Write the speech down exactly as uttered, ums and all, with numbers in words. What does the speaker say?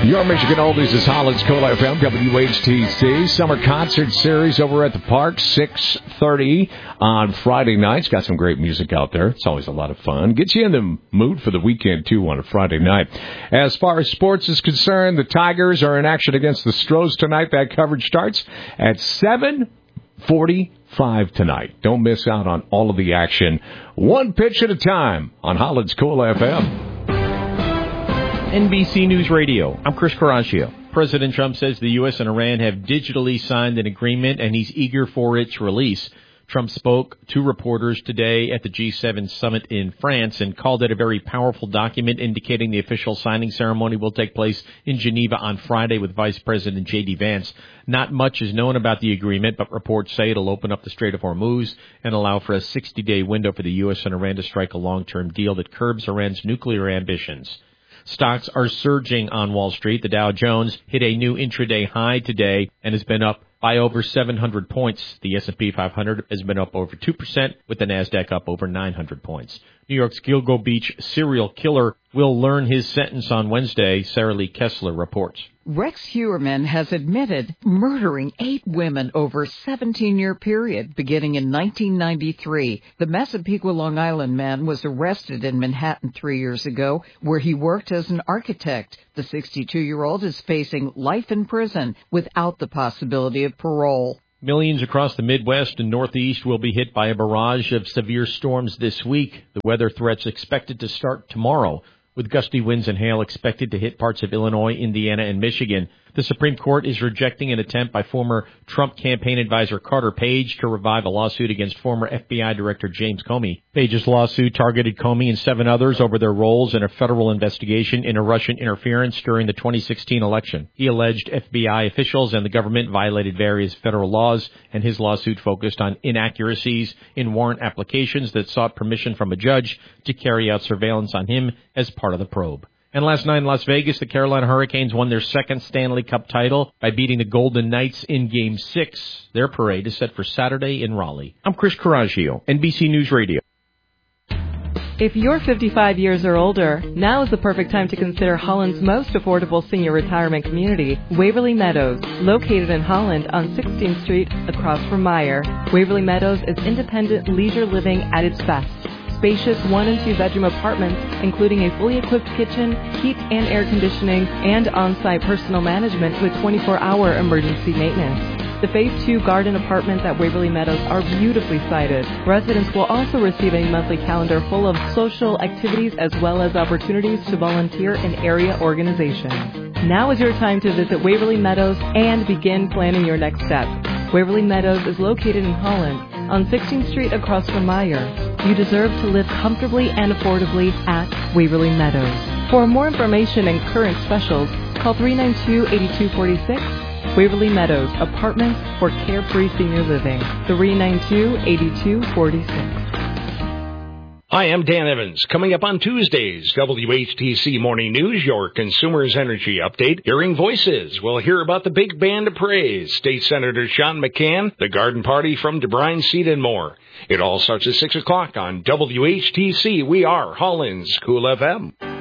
Your Michigan Oldies is Holland's Cool F M, W H T C. Summer concert series over at the park, six thirty on Friday nights. Got some great music out there. It's always a lot of fun. Gets you in the mood for the weekend, too, on a Friday night. As far as sports is concerned, the Tigers are in action against the Stros tonight. That coverage starts at seven forty-five tonight. Don't miss out on all of the action. One pitch at a time on Holland's Cool F M. N B C News Radio. I'm Chris Caraccio. President Trump says the U S and Iran have digitally signed an agreement, and he's eager for its release. Trump spoke to reporters today at the G seven summit in France and called it a very powerful document, indicating the official signing ceremony will take place in Geneva on Friday with Vice President J D Vance. Not much is known about the agreement, but reports say it'll open up the Strait of Hormuz and allow for a sixty-day window for the U S and Iran to strike a long-term deal that curbs Iran's nuclear ambitions. Stocks are surging on Wall Street. The Dow Jones hit a new intraday high today and has been up by over seven hundred points. The S and P five hundred has been up over two percent, with the NASDAQ up over nine hundred points. New York's Gilgo Beach serial killer will learn his sentence on Wednesday, Sarah Lee Kessler reports. Rex Heuermann has admitted murdering eight women over a seventeen-year period beginning in nineteen ninety-three. The Massapequa, Long Island man was arrested in Manhattan three years ago, where he worked as an architect. The sixty-two-year-old is facing life in prison without the possibility of parole. Millions across the Midwest and Northeast will be hit by a barrage of severe storms this week. The weather threat's expected to start tomorrow, with gusty winds and hail expected to hit parts of Illinois, Indiana, and Michigan. The Supreme Court is rejecting an attempt by former Trump campaign advisor Carter Page to revive a lawsuit against former F B I Director James Comey. Page's lawsuit targeted Comey and seven others over their roles in a federal investigation into Russian interference during the twenty sixteen election. He alleged F B I officials and the government violated various federal laws, and his lawsuit focused on inaccuracies in warrant applications that sought permission from a judge to carry out surveillance on him as part of the probe. And last night in Las Vegas, the Carolina Hurricanes won their second Stanley Cup title by beating the Golden Knights in Game six. Their parade is set for Saturday in Raleigh. I'm Chris Caraccio, N B C News Radio. If you're fifty-five years or older, now is the perfect time to consider Holland's most affordable senior retirement community, Waverly Meadows, located in Holland on sixteenth Street across from Meyer. Waverly Meadows is independent leisure living at its best. Spacious one and two bedroom apartments, including a fully equipped kitchen, heat and air conditioning, and on-site personal management with twenty-four hour emergency maintenance. The Phase two garden apartments at Waverly Meadows are beautifully sited. Residents will also receive a monthly calendar full of social activities as well as opportunities to volunteer in area organizations. Now is your time to visit Waverly Meadows and begin planning your next step. Waverly Meadows is located in Holland on sixteenth Street across from Meyer. You deserve to live comfortably and affordably at Waverly Meadows. For more information and current specials, call three nine two, eight two four six. Waverly Meadows, apartments for carefree senior living. three nine two, eight two four six. Hi, I'm Dan Evans. Coming up on Tuesdays, W H T C Morning News, your Consumers Energy Update. Hearing Voices. We'll hear about the Big Band of Praise, State Senator Sean McCann, the Garden Party from DeBrine Seed, and more. It all starts at six o'clock on W H T C. We are Holland's Cool F M.